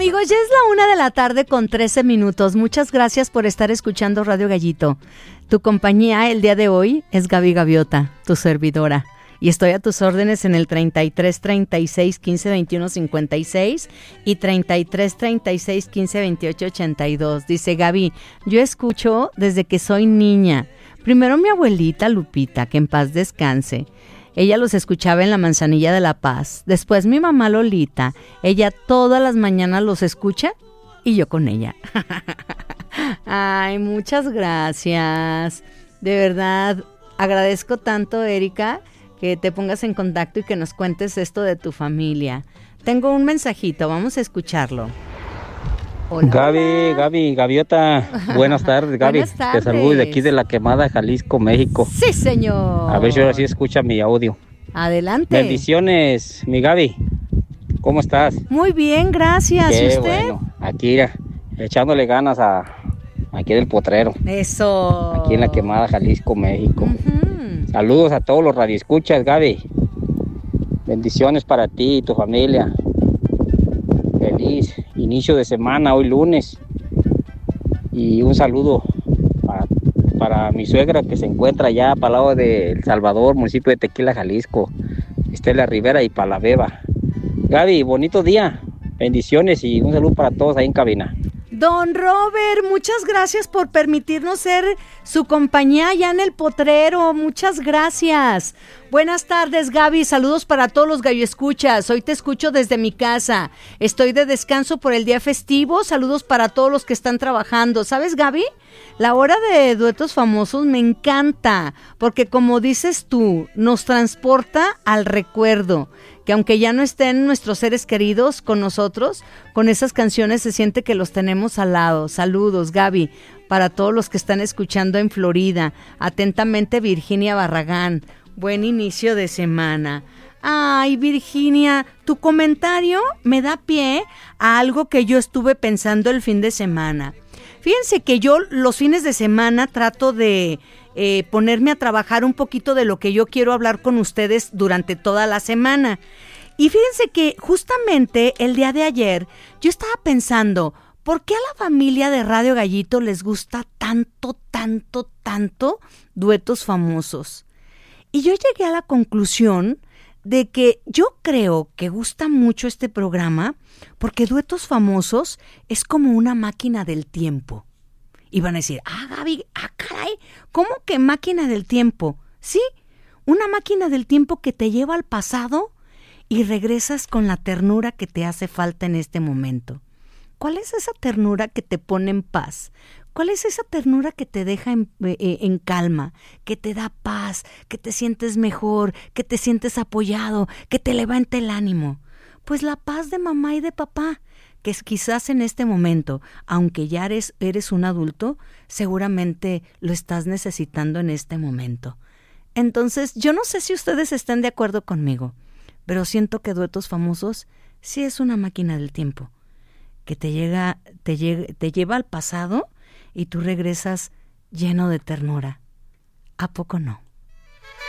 Amigos, ya es la 1:13 p.m. Muchas gracias por estar escuchando Radio Gallito. Tu compañía el día de hoy es Gaby Gaviota, tu servidora. Y estoy a tus órdenes en el 33 36 15 21 56 y 33 36 15 28 82. Dice Gaby, yo escucho desde que soy niña. Primero mi abuelita Lupita, que en paz descanse. Ella los escuchaba en la Manzanilla de la Paz. Después mi mamá Lolita, ella todas las mañanas los escucha y yo con ella. Ay, muchas gracias. De verdad, agradezco tanto, Erika, que te pongas en contacto y que nos cuentes esto de tu familia. Tengo un mensajito, vamos a escucharlo. Hola, Gaby, Gaviota, buenas tardes, Gaby. Buenas tardes. Te saludo de aquí de La Quemada, Jalisco, México. Sí, señor. A ver si ahora sí escucha mi audio. Adelante. Bendiciones, mi Gaby. ¿Cómo estás? Muy bien, gracias. ¿Y Qué usted? bueno, aquí echándole ganas aquí del potrero. Eso. Aquí en La Quemada, Jalisco, México. Uh-huh. Saludos a todos los radioescuchas, Gaby. Bendiciones para ti y tu familia. Feliz inicio de semana, hoy lunes. Y un saludo para mi suegra que se encuentra allá para el lado de El Salvador, municipio de Tequila, Jalisco. Estela Rivera y Palaveva. Gaby, bonito día. Bendiciones y un saludo para todos ahí en cabina. Don Robert, muchas gracias por permitirnos ser su compañía allá en el potrero. Muchas gracias. Buenas tardes, Gaby. Saludos para todos los galloescuchas. Hoy te escucho desde mi casa. Estoy de descanso por el día festivo. Saludos para todos los que están trabajando. ¿Sabes, Gaby? La hora de duetos famosos me encanta porque, como dices tú, nos transporta al recuerdo. Que aunque ya no estén nuestros seres queridos con nosotros, con esas canciones se siente que los tenemos al lado. Saludos, Gaby, para todos los que están escuchando en Florida. Atentamente, Virginia Barragán. Buen inicio de semana. Ay, Virginia, tu comentario me da pie a algo que yo estuve pensando el fin de semana. Fíjense que yo los fines de semana trato de ponerme a trabajar un poquito de lo que yo quiero hablar con ustedes durante toda la semana. Y fíjense que justamente el día de ayer yo estaba pensando, ¿por qué a la familia de Radio Gallito les gusta tanto duetos famosos? Y yo llegué a la conclusión de que yo creo que gusta mucho este programa porque Duetos Famosos es como una máquina del tiempo. Y van a decir, Gaby, caray, ¿cómo que máquina del tiempo? Sí, una máquina del tiempo que te lleva al pasado y regresas con la ternura que te hace falta en este momento. ¿Cuál es esa ternura que te pone en paz? ¿Cuál es esa ternura que te deja en calma, que te da paz, que te sientes mejor, que te sientes apoyado, que te levanta el ánimo? Pues la paz de mamá y de papá, que quizás en este momento, aunque ya eres un adulto, seguramente lo estás necesitando en este momento. Entonces, yo no sé si ustedes están de acuerdo conmigo, pero siento que Duetos Famosos sí es una máquina del tiempo, que te lleva al pasado y tú regresas lleno de ternura. ¿A poco no?